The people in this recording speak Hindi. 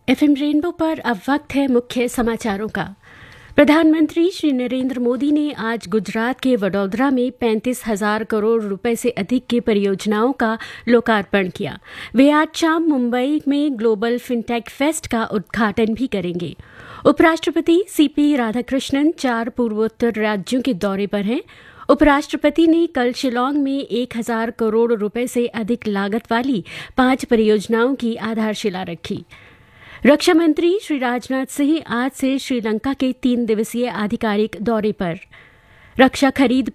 एफएम रेनबो पर अब वक्त है मुख्य समाचारों का। प्रधानमंत्री श्री नरेंद्र मोदी ने आज गुजरात के वडोदरा में 35,000 करोड़ रुपए से अधिक की परियोजनाओं का लोकार्पण किया। वे आज शाम मुंबई में ग्लोबल फिनटेक फेस्ट का उद्घाटन भी करेंगे। उपराष्ट्रपति सीपी राधाकृष्णन 4 पूर्वोत्तर राज्यों के दौरे पर हैं। उपराष्ट्रपति ने कल शिलांग में 1,000 करोड़ रुपए से अधिक लागत वाली 5 परियोजनाओं की आधारशिला रखी। रक्षा मंत्री श्री राजनाथ सिंह आज से श्रीलंका के 3 दिवसीय आधिकारिक दौरे पर। रक्षा खरीद